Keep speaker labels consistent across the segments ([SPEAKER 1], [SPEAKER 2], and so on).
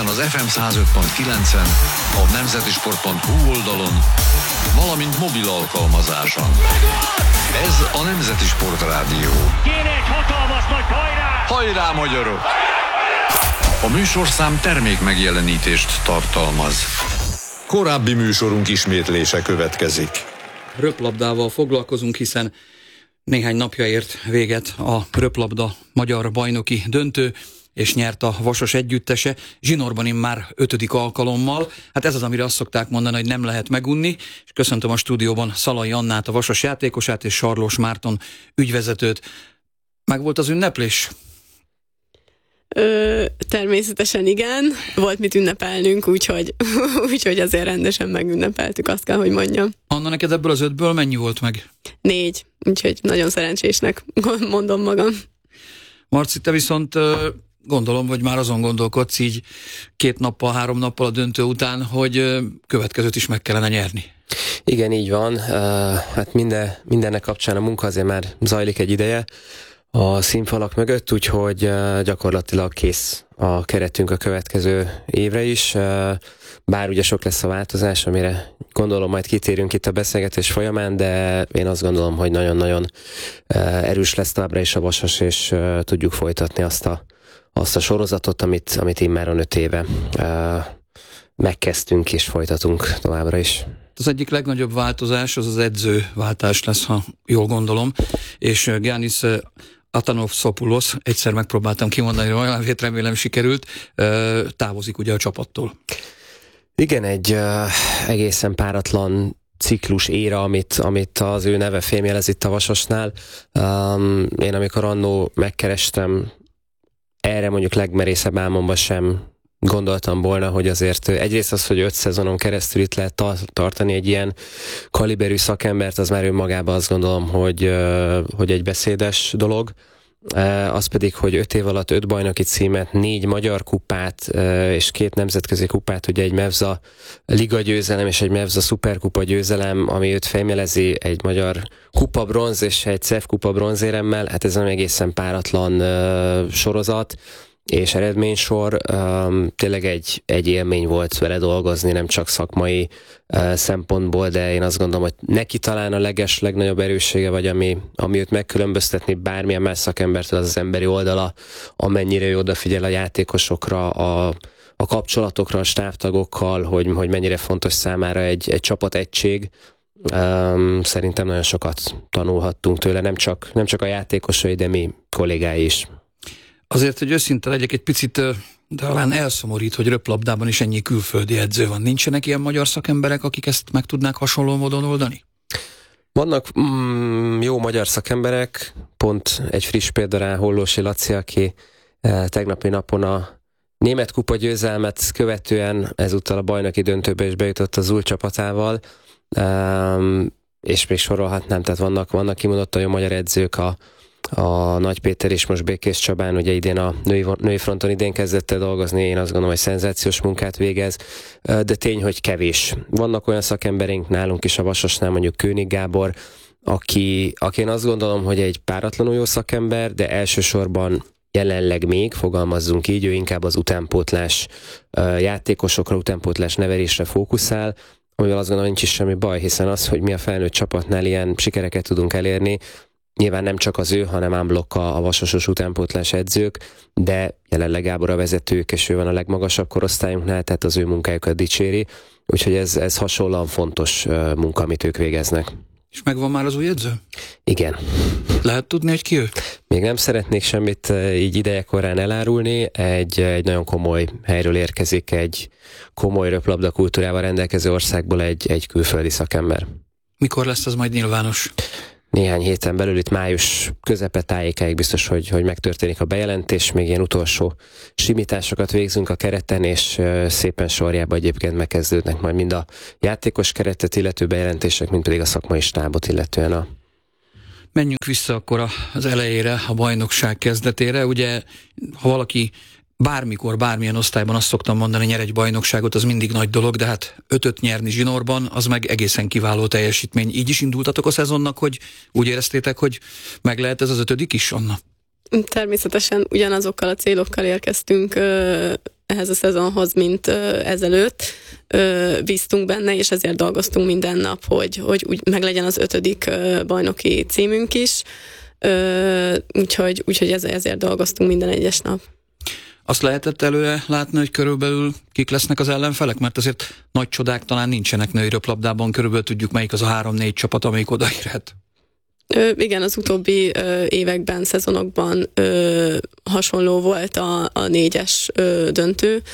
[SPEAKER 1] Budapesten az FM 105.9-en, a nemzetisport.hu oldalon, valamint mobil alkalmazáson. Ez a Nemzeti Sport Rádió.
[SPEAKER 2] Kéne egy hatalmas nagy hajrá!
[SPEAKER 1] Hajrá, magyarok! A műsorszám termék megjelenítést tartalmaz. Korábbi műsorunk ismétlése következik.
[SPEAKER 3] Röplabdával foglalkozunk, hiszen néhány napja ért véget a röplabda magyar bajnoki döntő, és nyert a Vasas együttese, zsinórban immár 5. alkalommal. Hát ez az, amire azt szokták mondani, hogy nem lehet megunni, és köszöntöm a stúdióban Szalai Annát, a Vasas játékosát, és Sarlós Márton ügyvezetőt. Meg volt az ünneplés?
[SPEAKER 4] Természetesen igen. Volt mit ünnepelnünk, úgyhogy azért rendesen megünnepeltük, azt kell, hogy mondjam.
[SPEAKER 3] Anna, neked ebből az 5-ből mennyi volt meg?
[SPEAKER 4] 4, úgyhogy nagyon szerencsésnek mondom magam.
[SPEAKER 3] Marci, te viszont gondolom, hogy már azon gondolkodsz így 2 nappal, 3 nappal a döntő után, hogy következőt is meg kellene nyerni.
[SPEAKER 5] Igen, így van. Hát mindennek kapcsán a munka azért már zajlik egy ideje a színfalak mögött, úgyhogy gyakorlatilag kész a keretünk a következő évre is. Bár ugye sok lesz a változás, amire gondolom majd kitérünk itt a beszélgetés folyamán, de én azt gondolom, hogy nagyon-nagyon erős lesz továbbra is a Vasas, és tudjuk folytatni azt a sorozatot, amit immáron 5 éve megkezdtünk és folytatunk továbbra is.
[SPEAKER 3] Az egyik legnagyobb változás az edzőváltás lesz, ha jól gondolom, és Giannis Atanovszopoulos, egyszer megpróbáltam kimondani, hogy remélem sikerült, távozik ugye a csapattól.
[SPEAKER 5] Igen, egy egészen páratlan ciklus éra, amit az ő neve fémjelez itt a Vasasnál. Én amikor annó megkerestem, erre mondjuk legmerészebb álmomban sem gondoltam volna, hogy azért egyrészt az, hogy 5 szezonon keresztül itt lehet tartani egy ilyen kaliberű szakembert, az már önmagában azt gondolom, hogy egy beszédes dolog. Az pedig, hogy 5 év alatt 5 bajnoki címet, 4 magyar kupát és 2 nemzetközi kupát, ugye egy Mevza liga győzelem és egy Mevza szuperkupa győzelem, ami őt feljelezi, egy magyar kupa bronz és egy CEF kupa bronzéremmel, hát ez nem egészen páratlan sorozat és eredménysor. Tényleg egy élmény volt vele dolgozni, nem csak szakmai szempontból, de én azt gondolom, hogy neki talán a legnagyobb erőssége, vagy ami őt megkülönböztetni bármilyen más szakembertől, az emberi oldala, amennyire ő odafigyel a játékosokra, a kapcsolatokra, a stábtagokkal, hogy mennyire fontos számára egy csapategység. Szerintem nagyon sokat tanulhattunk tőle, nem csak a játékosai, de mi kollégái is.
[SPEAKER 3] Azért, hogy őszinte legyek, egy picit talán elszomorít, hogy röplabdában is ennyi külföldi edző van. Nincsenek ilyen magyar szakemberek, akik ezt meg tudnák hasonló módon oldani?
[SPEAKER 5] Vannak jó magyar szakemberek, pont egy friss példa rá Hollósi Laci, aki tegnapi napon a német kupa győzelmet követően ezúttal a bajnoki döntőbe is bejutott az új csapatával, és még sorolhatnám, tehát vannak kimondottan jó magyar edzők, a Nagy Péter és most Békés Csabán, ugye idén a női fronton idén kezdett el dolgozni, én azt gondolom, hogy szenzációs munkát végez, de tény, hogy kevés. Vannak olyan szakemberünk nálunk is a Vasasnál, mondjuk Kőnig Gábor, aki én azt gondolom, hogy egy páratlanul jó szakember, de elsősorban jelenleg még, fogalmazzunk így, ő inkább az utánpótlás játékosokra, utánpótlás nevelésre fókuszál, amivel azt gondolom, nincs is semmi baj, hiszen az, hogy mi a felnőtt csapatnál ilyen sikereket tudunk elérni, nyilván nem csak az ő, hanem ámblokk a vasasos utánpótlás edzők, de jelenleg Gábor a vezetők, és ő van a legmagasabb korosztályunknál, tehát az ő munkájukat dicséri, úgyhogy ez hasonlóan fontos munka, amit ők végeznek.
[SPEAKER 3] És megvan már az új edző?
[SPEAKER 5] Igen.
[SPEAKER 3] Lehet tudni, hogy ki ő?
[SPEAKER 5] Még nem szeretnék semmit így idejekorán elárulni, egy nagyon komoly helyről érkezik, egy komoly röplabda kultúrával rendelkező országból egy külföldi szakember.
[SPEAKER 3] Mikor lesz az majd nyilvános?
[SPEAKER 5] Néhány héten belül, itt május közepe tájékáig biztos, hogy megtörténik a bejelentés, még ilyen utolsó simításokat végzünk a kereten, és szépen sorjában egyébként megkezdődnek majd mind a játékos keretet illető bejelentések, mind pedig a szakmai stábot illetően
[SPEAKER 3] Menjünk vissza akkor az elejére, a bajnokság kezdetére. Ugye, ha valaki bármikor, bármilyen osztályban azt szoktam mondani, nyer egy bajnokságot, az mindig nagy dolog, de hát 5-5 nyerni zsinórban, az meg egészen kiváló teljesítmény. Így is indultatok a szezonnak, hogy úgy éreztétek, hogy meg lehet ez az 5. is, Anna?
[SPEAKER 4] Természetesen ugyanazokkal a célokkal érkeztünk ehhez a szezonhoz, mint ezelőtt. Bíztunk benne, és ezért dolgoztunk minden nap, hogy úgy meglegyen az 5. bajnoki címünk is. Úgyhogy ezért dolgoztunk minden egyes nap.
[SPEAKER 3] Azt lehetett előre látni, hogy körülbelül kik lesznek az ellenfelek? Mert azért nagy csodák talán nincsenek női röplabdában, körülbelül tudjuk, melyik az a 3-4 csapat, amelyik odaérhet.
[SPEAKER 4] Igen, az utóbbi években, szezonokban hasonló volt a 4-es döntő.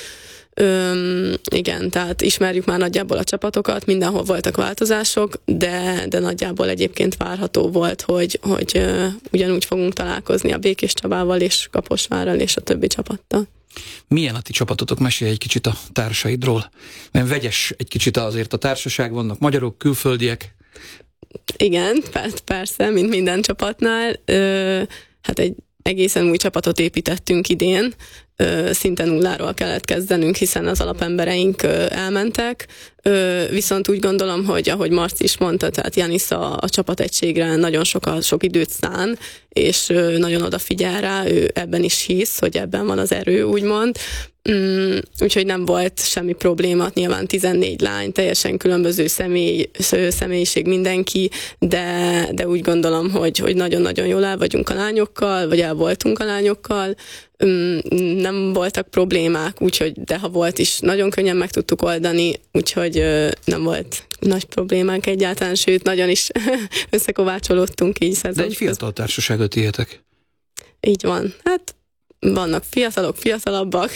[SPEAKER 4] Igen, tehát ismerjük már nagyjából a csapatokat, mindenhol voltak változások, de nagyjából egyébként várható volt, hogy ugyanúgy fogunk találkozni a Békés Csabával és Kaposvárral és a többi csapattal.
[SPEAKER 3] Milyen a ti csapatotok? Mesélj egy kicsit a társaidról. Mert vegyes egy kicsit azért a társaság, vannak magyarok, külföldiek.
[SPEAKER 4] Igen, persze, mint minden csapatnál. Hát egy egészen új csapatot építettünk idén, szinte nulláról kellett kezdenünk, hiszen az alapembereink elmentek, viszont úgy gondolom, hogy ahogy Marci is mondta, tehát Janis a csapategységre nagyon sok időt szán, és nagyon odafigyel rá, ő ebben is hisz, hogy ebben van az erő, úgymond. Úgyhogy nem volt semmi probléma, nyilván 14 lány, teljesen különböző személyiség mindenki, de úgy gondolom, hogy nagyon-nagyon jól el vagyunk a lányokkal, vagy el voltunk a lányokkal, nem voltak problémák, de ha volt is, nagyon könnyen meg tudtuk oldani, úgyhogy nem volt nagy problémánk egyáltalán, sőt, nagyon is összekovácsolódtunk így szezon.
[SPEAKER 3] De egy fiatal társaságot éltek.
[SPEAKER 4] Így van. Hát vannak fiatalok, fiatalabbak,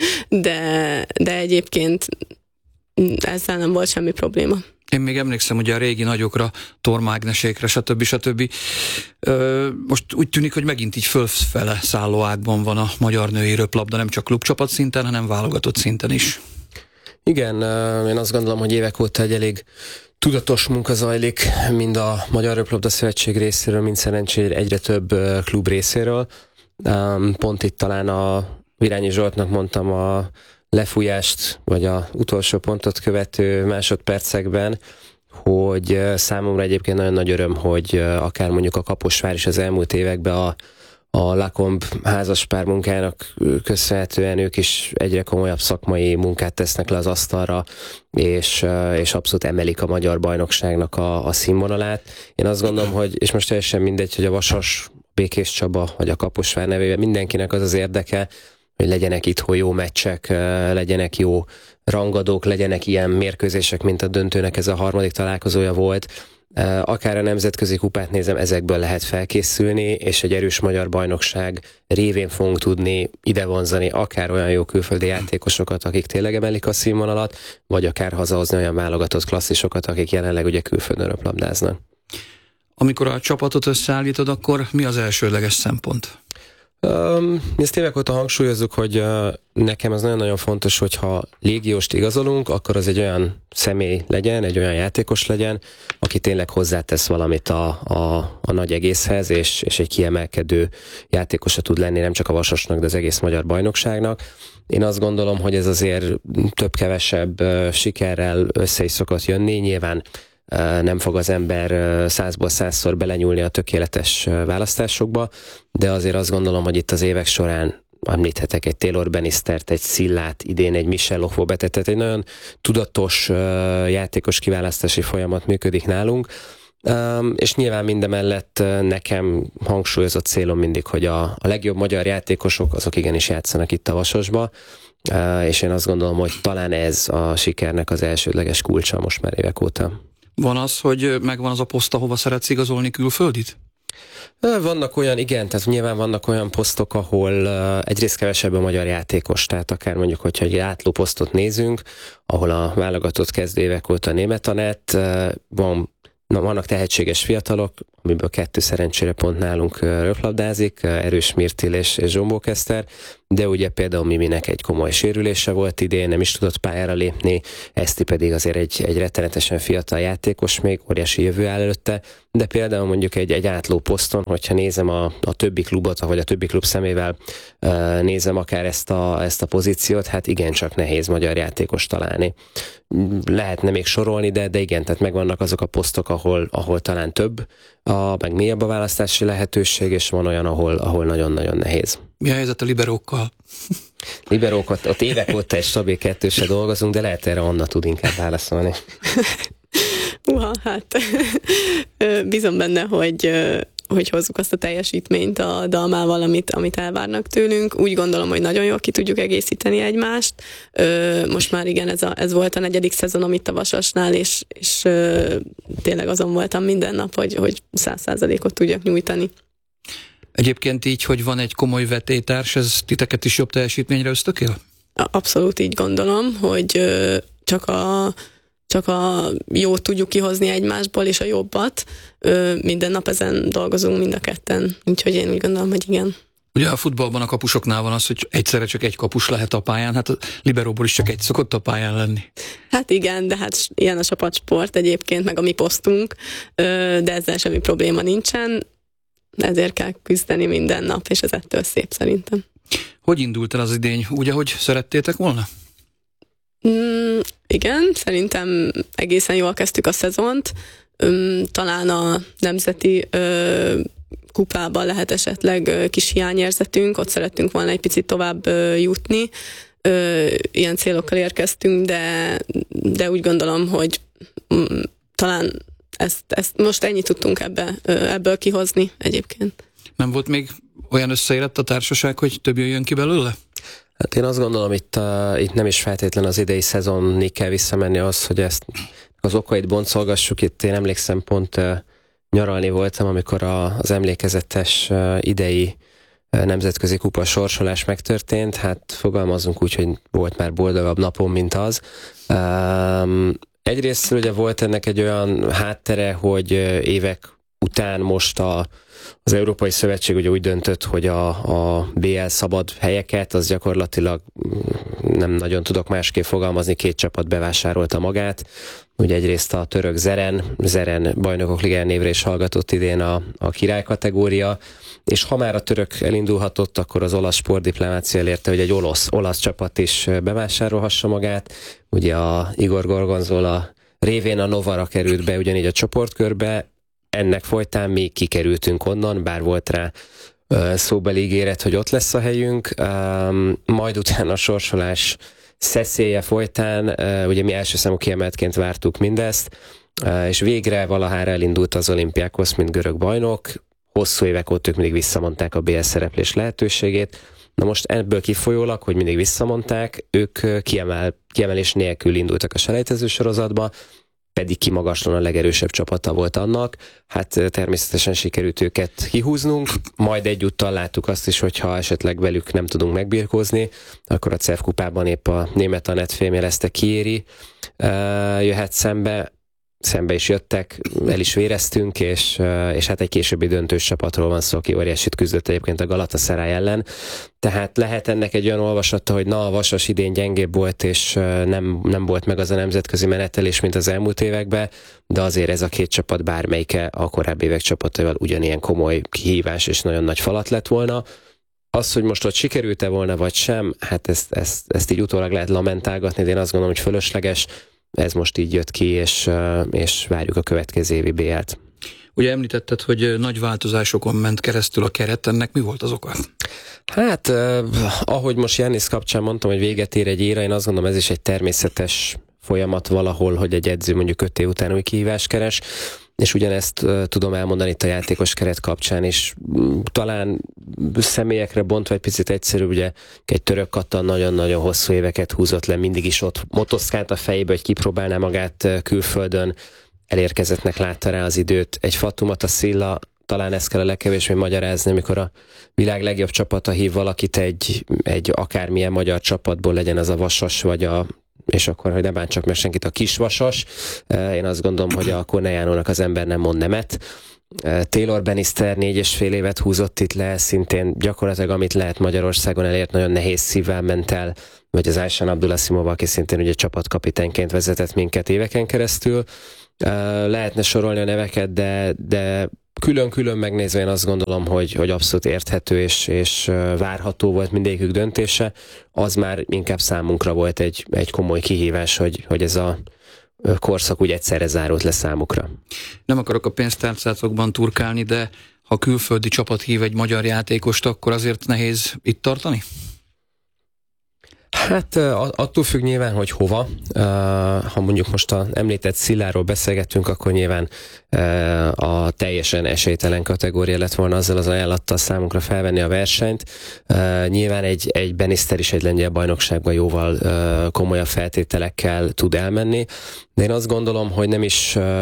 [SPEAKER 4] de egyébként ezzel nem volt semmi probléma.
[SPEAKER 3] Én még emlékszem ugye a régi nagyokra, tormágnesékre, stb. Most úgy tűnik, hogy megint így fölfele szálló ágban van a magyar női röplabda, nem csak klubcsapat szinten, hanem válogatott szinten is.
[SPEAKER 5] Igen, én azt gondolom, hogy évek óta egy elég tudatos munka zajlik, mind a Magyar Röplabda Szövetség részéről, mind szerencsére egyre több klub részéről. Pont itt talán a Virányi Zsoltnak mondtam a lefújást, vagy a utolsó pontot követő másodpercekben, hogy számomra egyébként nagyon nagy öröm, hogy akár mondjuk a Kaposvár is az elmúlt években a Lacombe házaspár munkának köszönhetően ők is egyre komolyabb szakmai munkát tesznek le az asztalra, és abszolút emelik a magyar bajnokságnak a színvonalát. Én azt gondolom, hogy, és most teljesen mindegy, hogy a Vasas, Békés Csaba, vagy a Kaposvár nevében mindenkinek az érdeke, hogy legyenek itthon jó meccsek, legyenek jó rangadók, legyenek ilyen mérkőzések, mint a döntőnek ez a 3. találkozója volt. Akár a nemzetközi kupát nézem, ezekből lehet felkészülni, és egy erős magyar bajnokság révén fogunk tudni ide vonzani akár olyan jó külföldi játékosokat, akik tényleg emelik a színvonalat, vagy akár hazahozni olyan válogatott klasszisokat, akik jelenleg ugye külföldön röplabdáznak. Amikor a csapatot összeállítod, akkor mi az elsődleges szempont? Mi ezt évek óta hangsúlyozzuk, hogy nekem az nagyon-nagyon fontos, hogyha légióst igazolunk, akkor az egy olyan személy legyen, egy olyan játékos legyen, aki tényleg hozzátesz valamit a nagy egészhez, és egy kiemelkedő játékosa tud lenni nem csak a Vasasnak, de az egész magyar bajnokságnak. Én azt gondolom, hogy ez azért több-kevesebb sikerrel össze is szokott jönni. Nyilván nem fog az ember 100-ból 100-szor belenyúlni a tökéletes választásokba, de azért azt gondolom, hogy itt az évek során említhetek egy Taylor Bannistert, egy Szillát, idén egy Michel Lofóbetet, tehát egy nagyon tudatos játékos kiválasztási folyamat működik nálunk, és nyilván mindemellett nekem hangsúlyozott célom mindig, hogy a legjobb magyar játékosok azok igenis játszanak itt a Vasasba, és én azt gondolom, hogy talán ez a sikernek az elsődleges kulcsa most már évek óta. Van az, hogy megvan az a poszt, ahova szeretsz igazolni külföldit? Vannak olyan, igen, tehát nyilván vannak olyan posztok, ahol egyrészt kevesebb a magyar játékos, tehát akár mondjuk, hogyha egy átló posztot nézünk, ahol a válogatott kezdő évek óta német Anett, vannak tehetséges fiatalok, amiből 2 szerencsére pont nálunk röplabdázik, Erős Mirtil és Zsombó Keszter, de ugye például Miminek egy komoly sérülése volt idén, nem is tudott pályára lépni, Eszti pedig azért egy rettenetesen fiatal játékos, még óriási jövő áll előtte, de például mondjuk egy átló poszton, hogyha nézem a többi klubot, vagy a többi klub szemével nézem akár ezt a pozíciót, hát igencsak nehéz magyar játékos találni. Lehetne még sorolni, de igen, tehát megvannak azok a posztok, ahol talán több, meg mélyebb a választási lehetőség, és van olyan, ahol nagyon-nagyon nehéz.
[SPEAKER 3] Mi a helyzet a liberókkal?
[SPEAKER 5] Liberókat, ott évek óta egy stabil kettősre dolgozunk, de lehet erre Anna tud inkább válaszolni.
[SPEAKER 4] Hát bízom benne, hogy hozzuk azt a teljesítményt a Dalmával, amit elvárnak tőlünk. Úgy gondolom, hogy nagyon jól ki tudjuk egészíteni egymást. Most már igen, ez volt a 4. szezon, amit a Vasasnál, és tényleg azon voltam minden nap, hogy 100%-ot tudjak nyújtani.
[SPEAKER 3] Egyébként így, hogy van egy komoly vetélytárs, ez titeket is jobb teljesítményre ösztökél?
[SPEAKER 4] Abszolút így gondolom, hogy csak a jót tudjuk kihozni egymásból, és a jobbat. Minden nap ezen dolgozunk mind a ketten, úgyhogy én úgy gondolom, hogy igen.
[SPEAKER 3] Ugye a futballban a kapusoknál van az, hogy egyszerre csak egy kapus lehet a pályán, hát a liberóból is csak egy szokott a pályán lenni. Hát
[SPEAKER 4] igen, de hát ilyen a csapatsport egyébként, meg a mi posztunk, de ezzel semmi probléma nincsen, ezért kell küzdeni minden nap, és ez ettől szép szerintem.
[SPEAKER 3] Hogy indult el az idény? Úgy, ahogy szerettétek volna?
[SPEAKER 4] Igen, szerintem egészen jól kezdtük a szezont. Talán a nemzeti kupában lehet esetleg kis hiányérzetünk, ott szerettünk volna egy picit tovább jutni. Ilyen célokkal érkeztünk, de úgy gondolom, hogy talán ezt most ennyit tudtunk ebből kihozni egyébként.
[SPEAKER 3] Nem volt még olyan összeérett a társaság, hogy több jöjjön ki belőle?
[SPEAKER 5] Hát én azt gondolom, itt nem is feltétlen az idei szezonig kell visszamenni az, hogy ezt az okait boncolgassuk. Itt én emlékszem, pont nyaralni voltam, amikor az emlékezetes idei nemzetközi kupa sorsolás megtörtént. Hát fogalmazunk úgy, hogy volt már boldogabb napom, mint az. Egyrészt ugye volt ennek egy olyan háttere, hogy évek után most az Európai Szövetség ugye úgy döntött, hogy a BL szabad helyeket, az gyakorlatilag nem nagyon tudok másképp fogalmazni, 2 csapat bevásárolta magát. Ugye egyrészt a török Zeren Bajnokok Ligája névre is hallgatott idén a király kategória, és ha már a török elindulhatott, akkor az olasz sportdiplomácia elérte, hogy egy olasz csapat is bevásárolhassa magát. Ugye a Igor Gorgonzola révén a Novara került be ugyanígy a csoportkörbe, ennek folytán még kikerültünk onnan, bár volt rá szóbeli ígéret, hogy ott lesz a helyünk, majd utána a sorsolás szeszélye folytán, ugye mi első számú kiemeltként vártuk mindezt, és végre valahára elindult az Olympiakos, mint görög bajnok, hosszú évek óta ők mindig visszamondták a BL szereplés lehetőségét, na most ebből kifolyólag, hogy mindig visszamondták, ők kiemelés nélkül indultak a selejtező sorozatba, pedig kimagaslóan a legerősebb csapata volt annak. Hát természetesen sikerült őket kihúznunk, majd egyúttal láttuk azt is, hogyha esetleg velük nem tudunk megbirkózni, akkor a CEF kupában épp a német Anett fémjelezte Kiéri jöhet szembe is jöttek, el is véreztünk, és hát egy későbbi döntős csapatról van szó, aki óriásit küzdött egyébként a Galatasaray ellen. Tehát lehet ennek egy olyan olvasata, hogy a Vasas idén gyengébb volt, és nem volt meg az a nemzetközi menetelés, mint az elmúlt években, de azért ez a 2 csapat bármelyike a korábbi évek csapataival ugyanilyen komoly kihívás és nagyon nagy falat lett volna. Az, hogy most ott sikerült-e volna, vagy sem, hát ezt így utólag lehet lamentálgatni, de én azt gondolom, hogy fölösleges. Ez most így jött ki, és várjuk a következő évi BL-t.
[SPEAKER 3] Ugye említetted, hogy nagy változásokon ment keresztül a keret, ennek mi volt az oka?
[SPEAKER 5] Hát, ahogy most Jannis kapcsán mondtam, hogy véget ér egy éra, én azt gondolom, ez is egy természetes folyamat valahol, hogy egy edző mondjuk 5 év után új kihívást keres, és ugyanezt tudom elmondani itt a játékos keret kapcsán is. Talán személyekre bontva egy picit egyszerűbb, ugye egy török Kata nagyon-nagyon hosszú éveket húzott le, mindig is ott motoszkált a fejébe, hogy kipróbálná magát külföldön, elérkezettnek látta rá az időt. Egy Fatoumata Sylla, talán ezt kell a legkevésbé magyarázni, amikor a világ legjobb csapata hív valakit egy akármilyen magyar csapatból, legyen az a Vasas, vagy és akkor, hogy ne bántsak meg senkit, a Kisvasas. Én azt gondolom, hogy a Korneljánónak az ember nem mond nemet. Taylor Bannister 4,5 évet húzott itt le, szintén gyakorlatilag amit lehet Magyarországon elért, nagyon nehéz szívvel ment el, vagy az Aysan Abdulasimova, aki szintén ugye csapatkapitányként vezetett minket éveken keresztül. Lehetne sorolni a neveket, de külön-külön megnézve én azt gondolom, hogy abszolút érthető és várható volt mindegyikük döntése. Az már inkább számunkra volt egy komoly kihívás, hogy ez a korszak úgy egyszerre zárult le számukra.
[SPEAKER 3] Nem akarok a pénztárcátokban turkálni, de ha külföldi csapat hív egy magyar játékost, akkor azért nehéz itt tartani?
[SPEAKER 5] Hát attól függ nyilván, hogy hova. Ha mondjuk most a említett Sziláról beszélgettünk, akkor nyilván a teljesen esélytelen kategória lett volna azzal az ajánlattal számunkra felvenni a versenyt. Nyilván egy Bannister is egy lengyel bajnokságban jóval komolyabb feltételekkel tud elmenni, de én azt gondolom, hogy nem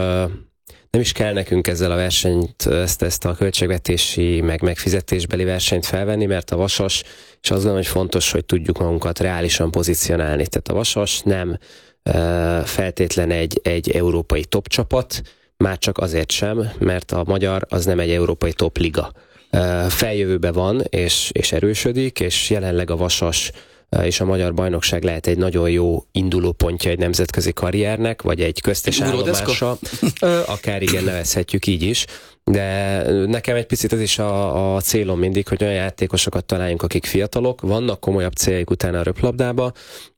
[SPEAKER 5] is kell nekünk ezzel a versenyt, ezt a költségvetési, megfizetésbeli versenyt felvenni, mert a Vasas, és azt gondolom, hogy fontos, hogy tudjuk magunkat reálisan pozícionálni. Tehát a Vasas nem feltétlen egy európai top csapat, már csak azért sem, mert a magyar az nem egy európai top liga. Feljövőben van, és erősödik, és jelenleg a Vasas és a magyar bajnokság lehet egy nagyon jó indulópontja egy nemzetközi karriernek, vagy egy köztes állomása. Akár igen, nevezhetjük így is. De nekem egy picit ez is a célom mindig, hogy olyan játékosokat találjunk, akik fiatalok, vannak komolyabb céljaik utána a röplabdába,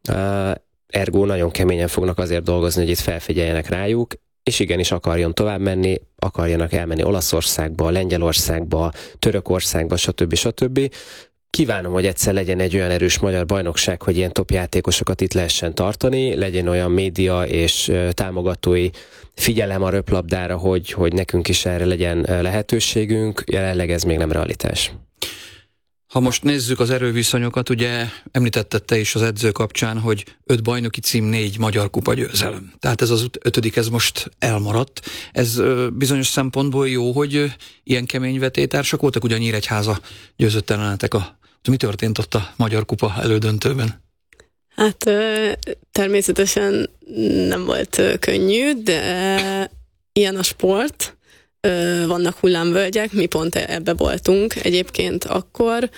[SPEAKER 5] ergo nagyon keményen fognak azért dolgozni, hogy itt felfigyeljenek rájuk, és igenis akarjon tovább menni, akarjanak elmenni Olaszországba, Lengyelországba, Törökországba, stb. Kívánom, hogy egyszer legyen egy olyan erős magyar bajnokság, hogy ilyen top játékosokat itt lehessen tartani, legyen olyan média és támogatói figyelem a röplabdára, hogy nekünk is erre legyen lehetőségünk. Jelenleg ez még nem realitás.
[SPEAKER 3] Ha most nézzük az erőviszonyokat, ugye említetted te is az edző kapcsán, hogy 5 bajnoki cím, 4 magyar kupa győzelem. Tehát ez az 5. ez most elmaradt. Ez bizonyos szempontból jó, hogy ilyen kemény vetétársak voltak, ugye a Nyíregyháza győzött ellenetek. Mi történt ott a magyar kupa elődöntőben?
[SPEAKER 4] Hát természetesen nem volt könnyű, de ilyen a sport. Vannak hullámvölgyek, mi pont ebbe voltunk egyébként akkor.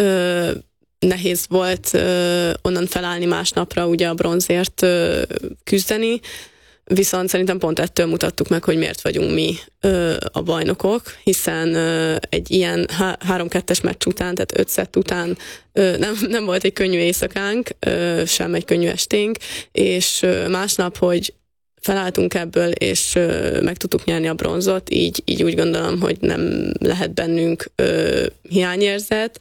[SPEAKER 4] Nehéz volt onnan felállni másnapra ugye a bronzért küzdeni, viszont szerintem pont ettől mutattuk meg, hogy miért vagyunk mi a bajnokok, hiszen egy ilyen 3-2-es meccs után, tehát 5 szett után nem volt egy könnyű éjszakánk, sem egy könnyű esténk, és másnap, hogy felálltunk ebből, és meg tudtuk nyerni a bronzot, így úgy gondolom, hogy nem lehet bennünk hiányérzet.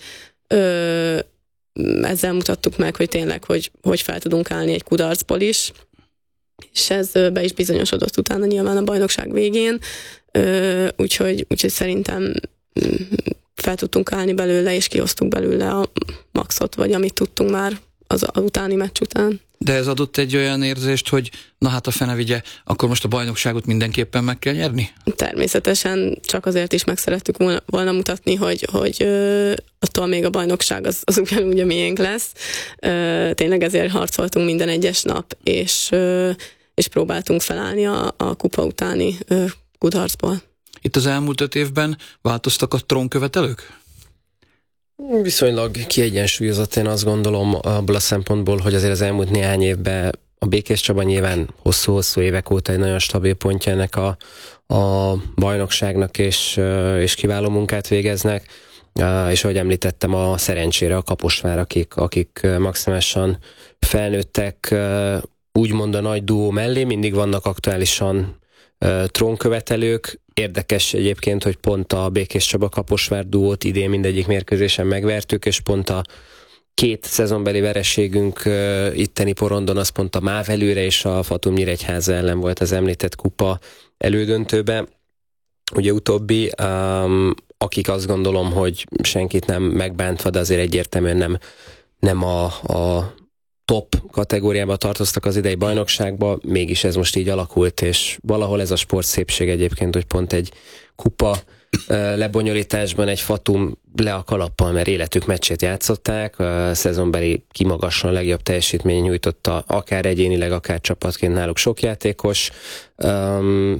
[SPEAKER 4] Ezzel mutattuk meg, hogy tényleg, hogy fel tudunk állni egy kudarcból is, és ez be is bizonyosodott utána nyilván a bajnokság végén, úgyhogy szerintem fel tudtunk állni belőle, és kihoztuk belőle a maxot, vagy amit tudtunk már az utáni meccs után.
[SPEAKER 3] De ez adott egy olyan érzést, hogy na hát a fene vigye, akkor most a bajnokságot mindenképpen meg kell nyerni?
[SPEAKER 4] Természetesen csak azért is meg szerettük volna mutatni, hogy attól még a bajnokság az ugyanúgy a miénk lesz. Tényleg ezért harcoltunk minden egyes nap, és próbáltunk felállni a kupa utáni kudarcból.
[SPEAKER 3] Itt az elmúlt 5 évben változtak a trónkövetelők?
[SPEAKER 5] Viszonylag kiegyensúlyozott, én azt gondolom abból a szempontból, hogy azért az elmúlt néhány évben a Békés Csaba nyilván hosszú-hosszú évek óta egy nagyon stabil pontja ennek a bajnokságnak, és kiváló munkát végeznek, és ahogy említettem, a szerencsére a Kaposvár, akik maximálisan felnőttek, úgymond a nagy duó mellé, mindig vannak aktuálisan trónkövetelők. Érdekes egyébként, hogy pont a Békés Csaba Kaposvár duót idén mindegyik mérkőzésen megvertük, és pont a 2 szezonbeli vereségünk itteni porondon az pont a MÁV előre és a Fatum Nyíregyháza ellen volt az említett kupa elődöntőben. Ugye utóbbi, akik azt gondolom, hogy senkit nem megbántva, de azért egyértelműen nem a top kategóriába tartoztak az idei bajnokságba, mégis ez most így alakult, és valahol ez a sport szépség egyébként, hogy pont egy kupa lebonyolításban egy Fatum le a kalappal, mert életük meccsét játszották, a szezonbeli kimagaslóan legjobb teljesítmény nyújtotta akár egyénileg, akár csapatként náluk sok játékos.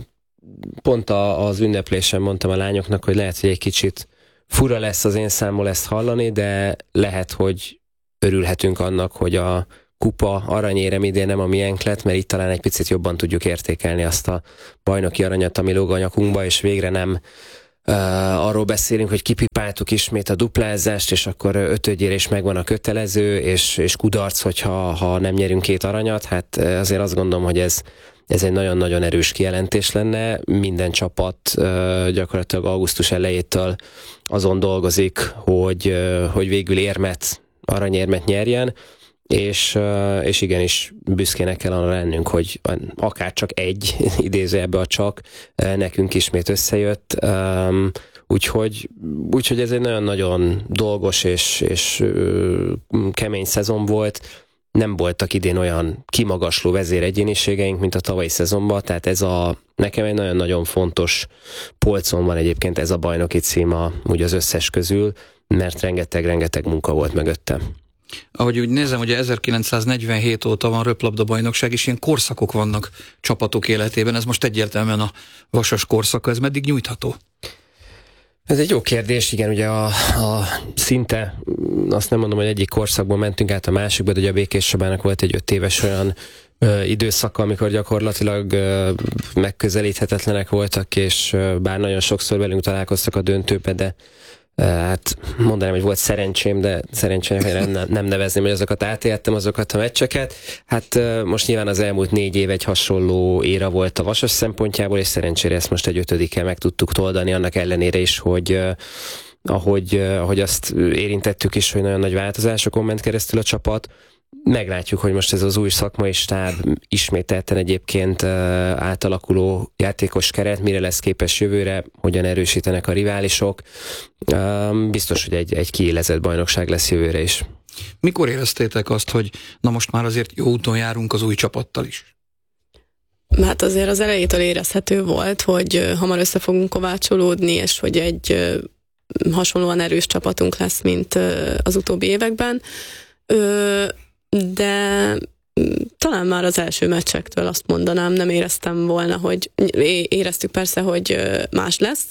[SPEAKER 5] pont az ünneplésen mondtam a lányoknak, hogy lehet, hogy egy kicsit fura lesz az én számból ezt hallani, de lehet, hogy örülhetünk annak, hogy a kupa aranyérem idén nem a miénk lett, mert itt talán egy picit jobban tudjuk értékelni azt a bajnoki aranyat, ami lóg a nyakunkba, és végre nem arról beszélünk, hogy kipipáltuk ismét a duplázást, és akkor ötödjére is megvan a kötelező, és kudarc, hogyha nem nyerünk 2 aranyat. Hát azért azt gondolom, hogy ez egy nagyon-nagyon erős kijelentés lenne. Minden csapat gyakorlatilag augusztus elejétől azon dolgozik, hogy végül aranyérmet nyerjen, és igenis büszkének kell arra lennünk, hogy akár csak egy, idézőjelben a csak, nekünk ismét összejött. Úgyhogy ez egy nagyon-nagyon dolgos és kemény szezon volt. Nem voltak idén olyan kimagasló vezéregyéniségeink, mint a tavalyi szezonban, tehát nekem egy nagyon-nagyon fontos polcon van egyébként ez a bajnoki cím úgy az összes közül, mert rengeteg munka volt mögötte.
[SPEAKER 3] Ahogy úgy nézem, ugye 1947 óta van röplabda bajnokság, és ilyen korszakok vannak csapatok életében. Ez most egyértelműen a Vasas korszaka. Ez meddig nyújtható?
[SPEAKER 5] Ez egy jó kérdés, igen, ugye a szinte, azt nem mondom, hogy egyik korszakból mentünk át a másikba, de ugye a Békés Csabának volt egy 5 éves olyan időszaka, amikor gyakorlatilag megközelíthetetlenek voltak, és bár nagyon sokszor velünk találkoztak a döntőbe, de hát mondanám, hogy volt szerencsém, de szerencsének nem nevezném, hogy azokat átéltem, azokat a meccseket. Hát most nyilván az elmúlt 4 év egy hasonló éra volt a Vasas szempontjából, és szerencsére ezt most egy 5-kel meg tudtuk toldani, annak ellenére is, hogy ahogy azt érintettük is, hogy nagyon nagy változásokon ment keresztül a csapat. Meglátjuk, hogy most ez az új szakmai stáb ismételten egyébként átalakuló játékos keret, mire lesz képes jövőre, hogyan erősítenek a riválisok. Biztos, hogy egy kiélezett bajnokság lesz jövőre is.
[SPEAKER 3] Mikor éreztétek azt, hogy na most már azért jó úton járunk az új csapattal is?
[SPEAKER 4] Hát azért az elejétől érezhető volt, hogy hamar össze fogunk kovácsolódni, és hogy egy hasonlóan erős csapatunk lesz, mint az utóbbi években. De talán már az első meccsektől azt mondanám, nem éreztem volna, hogy éreztük persze, hogy más lesz,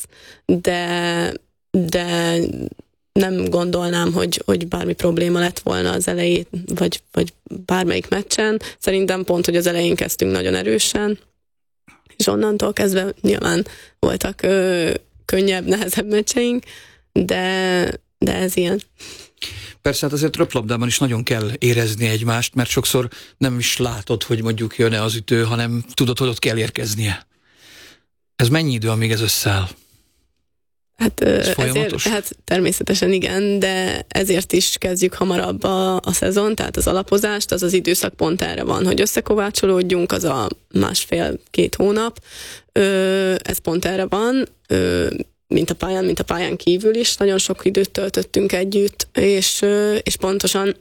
[SPEAKER 4] de nem gondolnám, hogy bármi probléma lett volna az elején, vagy bármelyik meccsen. Szerintem pont, hogy az elején kezdtünk nagyon erősen, és onnantól kezdve nyilván voltak könnyebb, nehezebb meccseink, de ez ilyen.
[SPEAKER 3] Persze, hát azért röplabdában is nagyon kell érezni egymást, mert sokszor nem is látod, hogy mondjuk jön-e az ütő, hanem tudod, hogy ott kell érkeznie. Ez mennyi idő, amíg ez összeáll?
[SPEAKER 4] Hát, hát természetesen igen, de ezért is kezdjük hamarabb a szezon, tehát az alapozást, az időszak pont erre van, hogy összekovácsolódjunk, az a 1,5-2 hónap, ez pont erre van, mint a pályán kívül is, nagyon sok időt töltöttünk együtt, és pontosan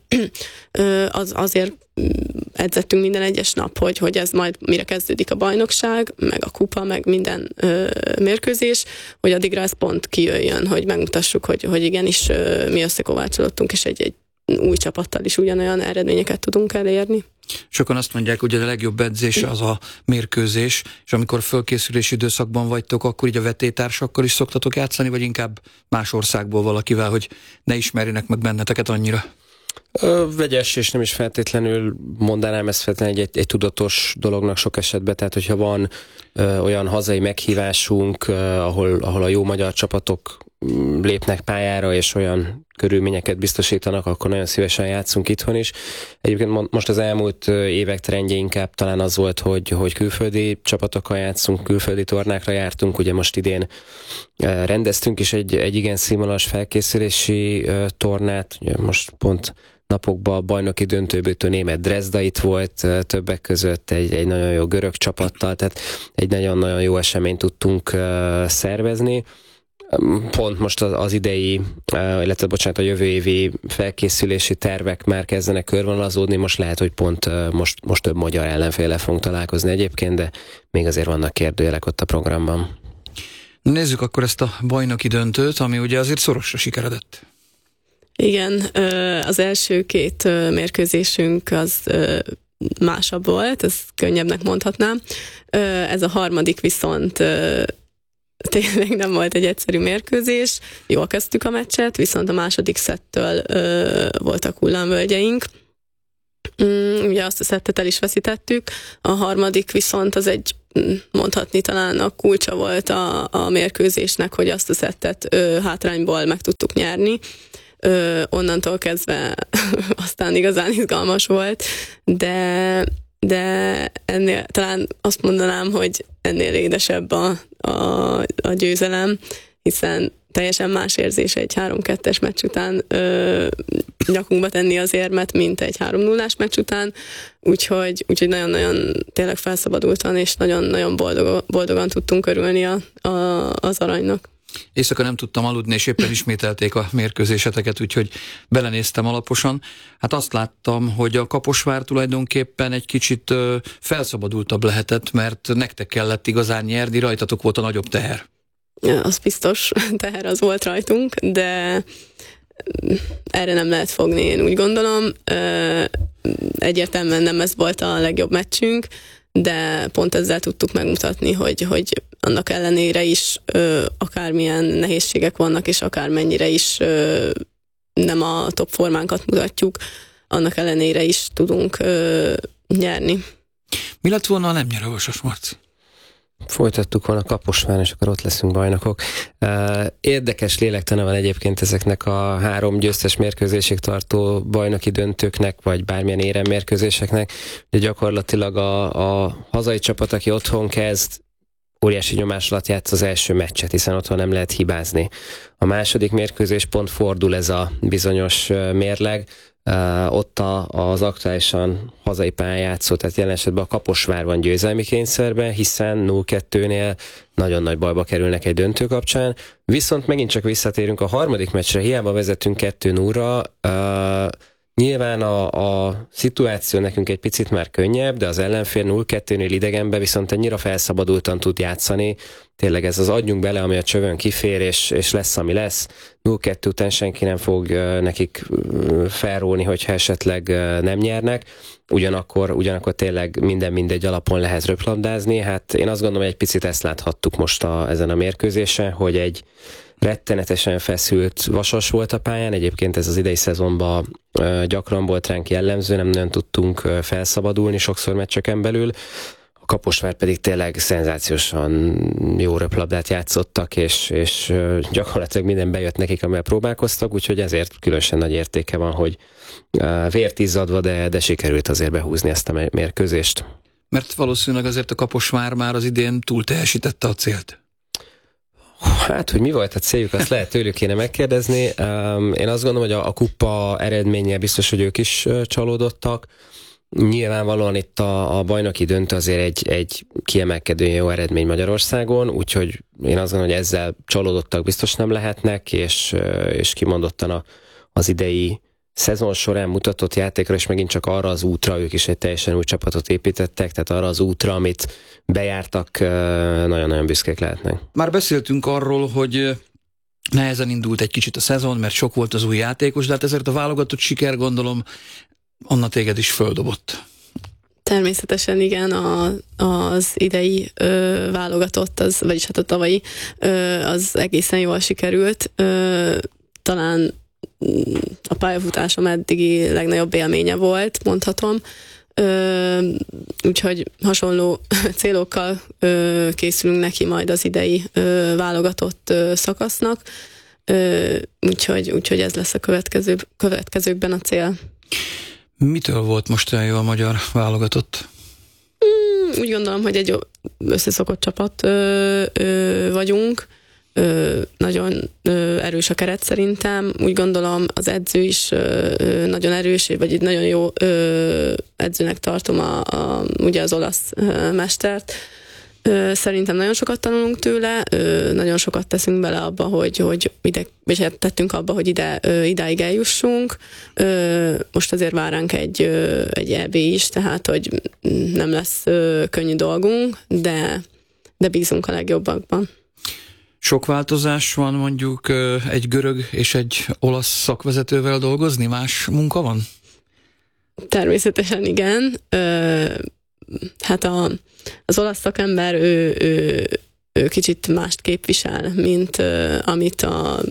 [SPEAKER 4] azért edzettünk minden egyes nap, hogy ez majd mire kezdődik a bajnokság, meg a kupa, meg minden mérkőzés, hogy addigra ez pont kijöjjön, hogy megmutassuk, hogy igenis mi összekovácsolódtunk, és egy új csapattal is ugyanolyan eredményeket tudunk elérni.
[SPEAKER 3] Sokan azt mondják, hogy a legjobb edzés az a mérkőzés, és amikor fölkészülési időszakban vagytok, akkor így a vetétársakkal is szoktatok játszani, vagy inkább más országból valakivel, hogy ne ismerjenek meg benneteket annyira?
[SPEAKER 5] Vegyes, és nem is feltétlenül mondanám ezt feltétlenül egy tudatos dolognak sok esetben, tehát hogyha van olyan hazai meghívásunk, ahol a jó magyar csapatok lépnek pályára, és olyan körülményeket biztosítanak, akkor nagyon szívesen játszunk itthon is. Egyébként most az elmúlt évek trendje inkább talán az volt, hogy külföldi csapatokkal játszunk, külföldi tornákra jártunk, ugye most idén rendeztünk is egy igen színvonalas felkészülési tornát, ugye most pont napokban a bajnoki döntőből német Dresda itt volt többek között, egy nagyon jó görög csapattal, tehát egy nagyon-nagyon jó eseményt tudtunk szervezni. Pont most az idei, illetve a jövő évi felkészülési tervek már kezdenek körvonalazódni, most lehet, hogy pont most több magyar ellenféllel fogunk találkozni egyébként, de még azért vannak kérdőjelek ott a programban.
[SPEAKER 3] Nézzük akkor ezt a bajnoki döntőt, ami ugye azért szorosra sikeredett.
[SPEAKER 4] Igen, az első 2 mérkőzésünk az másabb volt, ez könnyebbnek mondhatnám. Ez a harmadik viszont tényleg nem volt egy egyszerű mérkőzés. Jól kezdtük a meccset, viszont a második szettől voltak hullámvölgyeink. Ugye azt a szettet el is veszítettük. A harmadik viszont az egy, mondhatni talán a kulcsa volt a mérkőzésnek, hogy azt a szettet hátrányból meg tudtuk nyerni. Onnantól kezdve aztán igazán izgalmas volt, de ennél talán azt mondanám, hogy ennél édesebb a győzelem, hiszen teljesen más érzés egy 3-2-es meccs után nyakunkba tenni az érmet, mint egy 3-0-ás meccs után, úgyhogy nagyon-nagyon tényleg felszabadultan, és nagyon-nagyon boldogan tudtunk örülni az aranynak.
[SPEAKER 3] Éjszaka nem tudtam aludni, és éppen ismételték a mérkőzéseteket, úgyhogy belenéztem alaposan. Hát azt láttam, hogy a Kaposvár tulajdonképpen egy kicsit felszabadultabb lehetett, mert nektek kellett igazán nyerni, rajtatok volt a nagyobb teher.
[SPEAKER 4] Ja, az biztos, teher az volt rajtunk, de erre nem lehet fogni, én úgy gondolom. Egyértelműen nem ez volt a legjobb meccsünk, de pont ezzel tudtuk megmutatni, hogy annak ellenére is akármilyen nehézségek vannak, és akármennyire is nem a top formánkat mutatjuk, annak ellenére is tudunk nyerni.
[SPEAKER 3] Mi lett volna, ha nem nyer a Vasas, Marci?
[SPEAKER 5] Folytattuk volna Kaposvár, és akkor ott leszünk bajnokok. Érdekes lélektana van egyébként ezeknek a 3 győztes mérkőzésig tartó bajnoki döntőknek, vagy bármilyen éremmérkőzéseknek, de gyakorlatilag a hazai csapat, aki otthon kezd, óriási nyomás alatt játsz az első meccset, hiszen otthon nem lehet hibázni. A második mérkőzés pont fordul ez a bizonyos mérleg, ott az aktuálisan hazai pályán játszó, tehát jelen esetben a Kaposvár van győzelmi kényszerben, hiszen 0-2-nél nagyon nagy bajba kerülnek egy döntő kapcsán. Viszont megint csak visszatérünk a harmadik meccsre, hiába vezetünk 2-0-ra, nyilván a szituáció nekünk egy picit már könnyebb, de az ellenfél 0-2-nél idegenbe viszont annyira felszabadultan tud játszani. Tényleg ez az adjunk bele, ami a csövön kifér, és lesz, ami lesz. 0-2 után senki nem fog nekik felrólni, hogyha esetleg nem nyernek. Ugyanakkor tényleg minden mindegy alapon lehet röplabdázni. Hát én azt gondolom, hogy egy picit ezt láthattuk most ezen a mérkőzésen, hogy egy rettenetesen feszült Vasas volt a pályán, egyébként ez az idei szezonban gyakran volt ránk jellemző, nem nagyon tudtunk felszabadulni sokszor meccseken belül. A Kaposvár pedig tényleg szenzációsan jó röplabdát játszottak, és gyakorlatilag minden bejött nekik, amivel próbálkoztak, úgyhogy ezért különösen nagy értéke van, hogy vért izzadva, de sikerült azért behúzni ezt a mérkőzést. Mert valószínűleg azért a Kaposvár már az idén túl teljesítette a célt. Hát, hogy mi volt a céljuk, azt lehet tőlük kéne megkérdezni. Én azt gondolom, hogy a kupa eredménye biztos, hogy ők is csalódottak. Nyilvánvalóan itt a bajnoki döntő azért egy kiemelkedő jó eredmény Magyarországon, úgyhogy én azt gondolom, hogy ezzel csalódottak biztos nem lehetnek, és kimondottan az idei szezon során mutatott játékra, és megint csak arra az útra, ők is egy teljesen új csapatot építettek, tehát arra az útra, amit bejártak, nagyon-nagyon büszkék lehetnek. Már beszéltünk arról, hogy nehezen indult egy kicsit a szezon, mert sok volt az új játékos, de hát ezért a válogatott siker, gondolom, Anna téged is földobott.
[SPEAKER 4] Természetesen igen, az idei válogatott, vagyis hát a tavalyi, az egészen jól sikerült. Talán a pályafutásom eddigi legnagyobb élménye volt, mondhatom. Úgyhogy hasonló célokkal készülünk neki majd az idei válogatott szakasznak. Úgyhogy ez lesz a következőkben a cél.
[SPEAKER 3] Mitől volt most olyan jó a magyar válogatott?
[SPEAKER 4] Úgy gondolom, hogy egy összeszokott csapat vagyunk. Nagyon erős a keret szerintem. Úgy gondolom, az edző is nagyon erős, vagy egy nagyon jó edzőnek tartom ugye az olasz mestert. Szerintem nagyon sokat tanulunk tőle, nagyon sokat teszünk bele abba, hogy ide, vagy tettünk abba, hogy idáig eljussunk. Most azért vár ránk egy EB is, tehát hogy nem lesz könnyű dolgunk, de bízunk a legjobbakban.
[SPEAKER 3] Sok változás van mondjuk egy görög és egy olasz szakvezetővel dolgozni? Más munka van?
[SPEAKER 4] Természetesen igen. Hát az olasz szakember, ő kicsit mást képvisel, mint amit a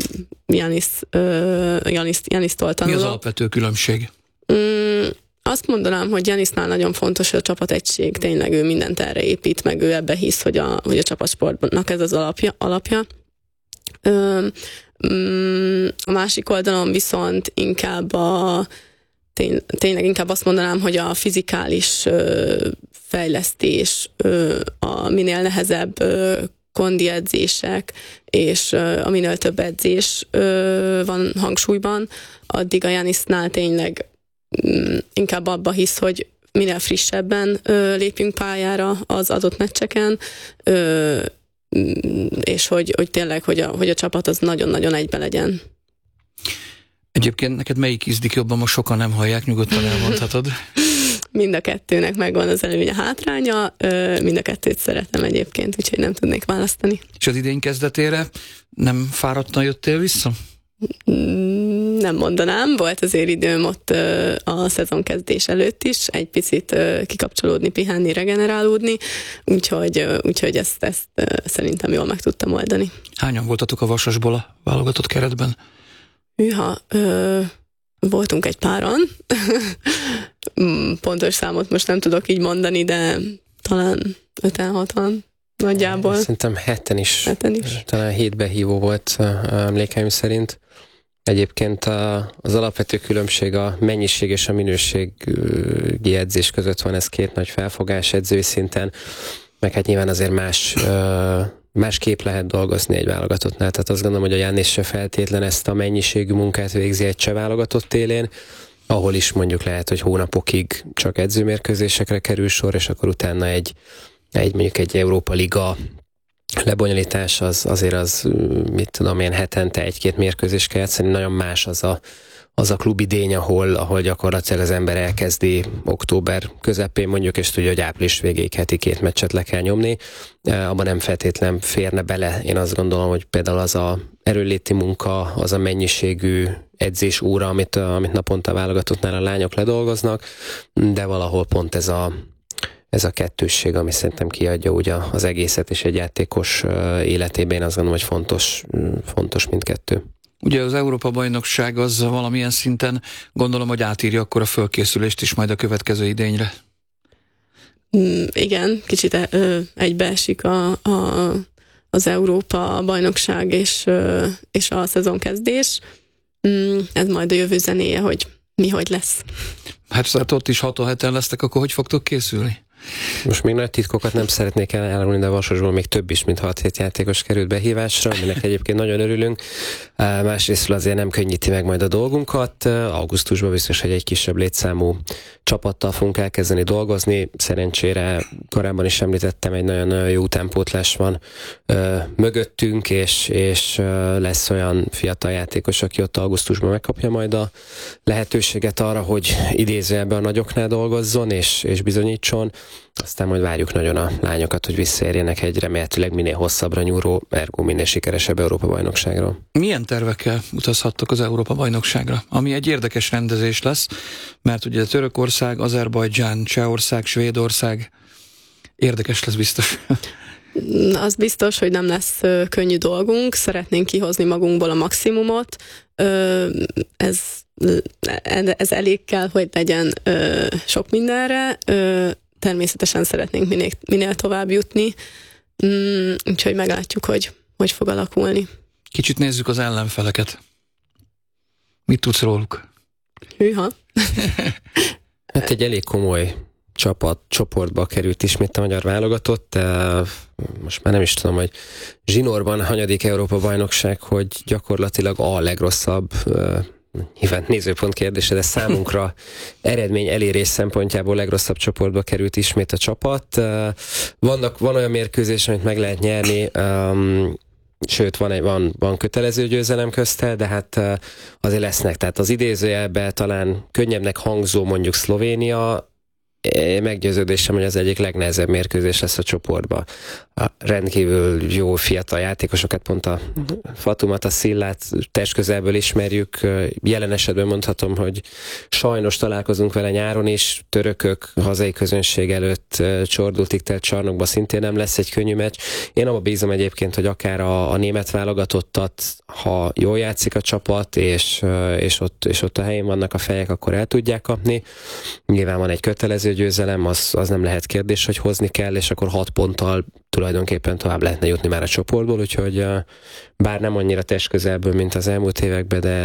[SPEAKER 4] Giannis-tól tanulok.
[SPEAKER 3] Mi az alapvető különbség?
[SPEAKER 4] Azt mondanám, hogy Giannisnál nagyon fontos, hogy a csapategység, tényleg ő mindent erre épít, meg ő ebbe hisz, hogy a csapatsportnak ez az alapja. A másik oldalon viszont inkább tényleg inkább azt mondanám, hogy a fizikális fejlesztés, a minél nehezebb kondi edzések, és a minél több edzés van hangsúlyban, addig a Giannisnál tényleg inkább abba hisz, hogy minél frissebben lépjünk pályára az adott meccseken, és hogy tényleg, hogy a csapat az nagyon-nagyon egybe legyen.
[SPEAKER 3] Egyébként neked melyik ízdik jobban, most sokan nem hallják, nyugodtan elmondhatod.
[SPEAKER 4] Mind a kettőnek megvan az előnye, hátránya, mind a kettőt szeretem egyébként, úgyhogy nem tudnék választani. És
[SPEAKER 3] az idény kezdetére nem fáradtan jöttél vissza?
[SPEAKER 4] Nem mondanám, volt azért időm ott a szezonkezdés előtt is, egy picit kikapcsolódni, pihenni, regenerálódni, úgyhogy ezt szerintem jól meg tudtam oldani.
[SPEAKER 3] Hányan voltatok a Vasasból a válogatott keretben?
[SPEAKER 4] Voltunk egy páran. Pontos számot most nem tudok így mondani, de talán 5-6-an nagyjából.
[SPEAKER 5] Szerintem 7-en is. Talán 7 behívó volt emlékeim szerint. Egyébként az alapvető különbség a mennyiség és a minőségi edzés között van, ez két nagy felfogás edzői szinten, meg hát nyilván azért másképp lehet dolgozni egy válogatottnál. Tehát azt gondolom, hogy a Giannis se feltétlen ezt a mennyiségű munkát végzi egy cseh válogatott élén, ahol is mondjuk lehet, hogy hónapokig csak edzőmérkőzésekre kerül sor, és akkor utána mondjuk egy Európa Liga lebonyolítás azért az, mit tudom én, hetente 1-2 mérkőzés kell játszani, nagyon más az a klubidény, ahol gyakorlatilag az ember elkezdi október közepén mondjuk, és tudja, hogy április végéig heti 2 meccset le kell nyomni. Abban nem feltétlen férne bele. Én azt gondolom, hogy például az a erőnléti munka, az a mennyiségű edzés óra, amit naponta válogatottnál a lányok ledolgoznak, de valahol pont ez a kettősség, ami szerintem kiadja ugye az egészet, és egy játékos életében én azt gondolom, hogy fontos mindkettő.
[SPEAKER 3] Ugye az Európa-bajnokság az valamilyen szinten gondolom, hogy átírja akkor a fölkészülést is majd a következő idényre.
[SPEAKER 4] Igen, kicsit egybeesik az Európa-bajnokság és a szezonkezdés. Ez majd a jövő zenéje, hogy mi hogy lesz.
[SPEAKER 5] Hát
[SPEAKER 3] ott is 6-7-en lesztek, akkor hogy fogtok készülni?
[SPEAKER 5] Most még nagy titkokat nem szeretnék elárulni, de Vasasból még több is, mint 6-7 játékos került behívásra, aminek egyébként nagyon örülünk. Másrésztről azért nem könnyíti meg majd a dolgunkat. Augusztusban biztos, hogy egy kisebb létszámú csapattal fogunk elkezdeni dolgozni. Szerencsére korábban is említettem, egy nagyon jó utánpótlás van mögöttünk, és lesz olyan fiatal játékos, aki ott augusztusban megkapja majd a lehetőséget arra, hogy idézőjelben a nagyoknál dolgozzon, és bizonyítson. Aztán majd várjuk nagyon a lányokat, hogy visszaérjenek egy remélhetőleg minél hosszabbra nyúló, ergo minél sikeresebb Európa-bajnokságra.
[SPEAKER 3] Milyen tervekkel utazhattok az Európa-bajnokságra? Ami egy érdekes rendezés lesz, mert ugye Törökország, Azerbajdzsán, Csehország, Svédország, érdekes lesz biztos.
[SPEAKER 4] Az biztos, hogy nem lesz könnyű dolgunk, szeretnénk kihozni magunkból a maximumot, ez elég kell, hogy legyen sok mindenre, természetesen szeretnénk minél tovább jutni, úgyhogy meglátjuk, hogy fog alakulni.
[SPEAKER 3] Kicsit nézzük az ellenfeleket. Mit tudsz róluk?
[SPEAKER 4] Hűha!
[SPEAKER 5] Hát egy elég komoly csoportba került ismét a magyar válogatott. Most már nem is tudom, hogy zsinórban hanyadik Európa-bajnokság, hogy gyakorlatilag a legrosszabb, nyilván nézőpont kérdése, de számunkra eredmény elérés szempontjából legrosszabb csoportba került ismét a csapat. Van olyan mérkőzés, amit meg lehet nyerni, sőt, van kötelező győzelem közte, de hát azért lesznek. Tehát az idézőjelben talán könnyebbnek hangzó mondjuk Szlovénia, meggyőződésem, hogy az egyik legnehezebb mérkőzés lesz a csoportban. Rendkívül jó fiatal játékosokat, pont a Fatumat, a Szillát testközelből ismerjük. Jelen esetben mondhatom, hogy sajnos találkozunk vele nyáron is, törökök, hazai közönség előtt csordultig telt csarnokba szintén nem lesz egy könnyű meccs. Én abba bízom egyébként, hogy akár a német válogatottat, ha jól játszik a csapat, és ott a helyén vannak a fejek, akkor el tudják kapni. Nyilván van egy kötelező győzelem, az nem lehet kérdés, hogy hozni kell, és akkor 6 ponttal tulajdonképpen tovább lehetne jutni már a csoportból, úgyhogy bár nem annyira testközelből, mint az elmúlt években, de